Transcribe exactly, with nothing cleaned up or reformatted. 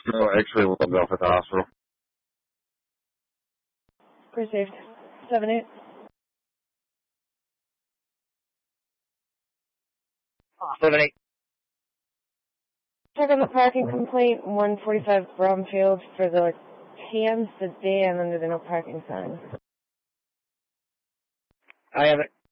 No, actually, we'll go for the hospital. Received. seven eight. seven eight. Check on the parking complaint, one forty-five Bromfield for the tan sedan under the no parking sign. I have it.